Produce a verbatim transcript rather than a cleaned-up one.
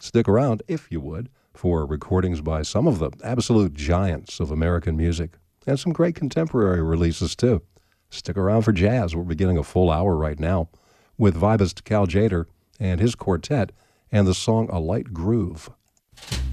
Stick around, if you would, for recordings by some of the absolute giants of American music and some great contemporary releases, too. Stick around for jazz. We're beginning a full hour right now with vibist Cal Tjader and his quartet and the song A Light Groove.